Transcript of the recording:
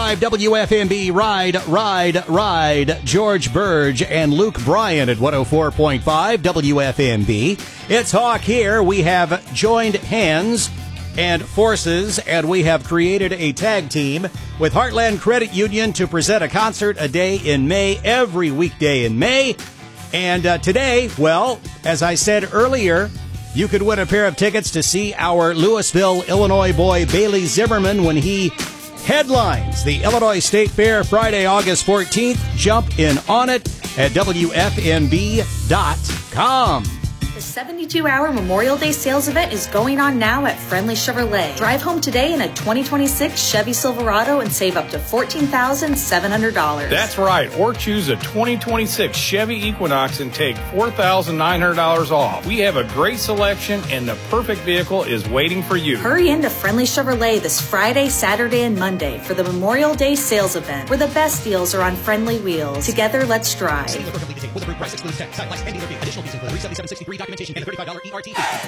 104.5 WFMB, Ride. George Burge and Luke Bryan at 104.5 WFMB. It's Hawk here. We have joined hands and forces, and we have created a tag team with Heartland Credit Union to present a concert a day in May, every weekday in May. And today, well, as I said earlier, you could win a pair of tickets to see our Louisville, Illinois boy Bailey Zimmerman when he headlines the Illinois State Fair Friday, August 14th. Jump in on it at WFMB.com. The 72-hour Memorial Day sales event is going on now at Friendly Chevrolet. Drive home today in a 2026 Chevy Silverado and save up to $14,700. That's right. Or choose a 2026 Chevy Equinox and take $4,900 off. We have a great selection and the perfect vehicle is waiting for you. Hurry into Friendly Chevrolet this Friday, Saturday, and Monday for the Memorial Day sales event, where the best deals are on friendly wheels. Together, let's drive. With approved price, excludes tax, side price, and dealer fee. Additional fees include $377.63 documentation and a $35 ERT fee.